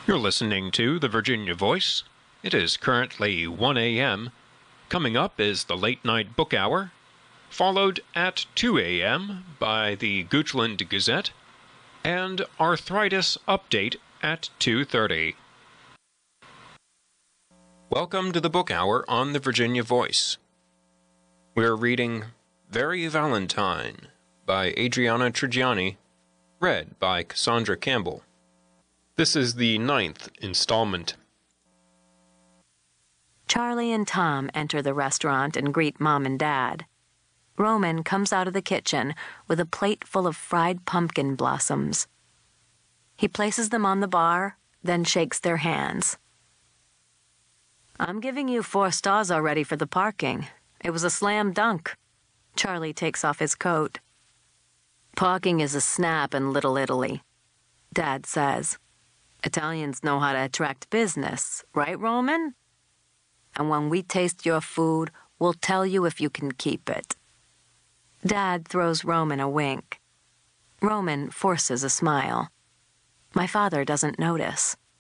You're listening to the Virginia Voice. It is currently 1 a.m. Coming up is the Late Night Book Hour, followed at 2 a.m. by the Goochland Gazette, and Arthritis Update at 2:30. Welcome to the Book Hour on the Virginia Voice. We're reading Very Valentine by Adriana Trigiani, read by Cassandra Campbell. This is the 9th installment. Charlie and Tom enter the restaurant and greet Mom and Dad. Roman comes out of the kitchen with a plate full of fried pumpkin blossoms. He places them on the bar, then shakes their hands. "I'm giving you 4 stars already for the parking. It was a slam dunk." Charlie takes off his coat. "Parking is a snap in Little Italy," Dad says. "Italians know how to attract business, right, Roman? And when we taste your food, we'll tell you if you can keep it." Dad throws Roman a wink. Roman forces a smile. My father doesn't notice.